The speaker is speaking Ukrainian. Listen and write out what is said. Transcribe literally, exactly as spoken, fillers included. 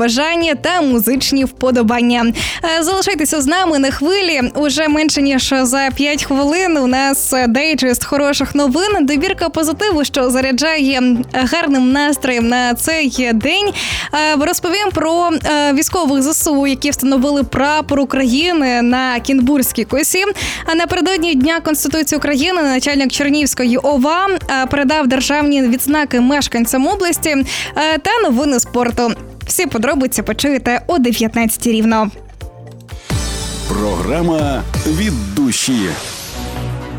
бажання та музичні вподобання. Залишайтеся з нами на хвилі. Уже менше ніж за п'ять хвилин у нас дейджест хороших новин, добірка позитиву, що заряджає гарним настроєм на цей день. Розповім про військових ЗСУ, які встановили прапор України на Кінбурзькій косі. А напередодні Дня Конституції України начальник Чернігівської ОВА передав державні відзнаки мешканцям області та новини спорту. Всі подробиці почуєте о дев'ятнадцятій рівно. Програма «Від душі».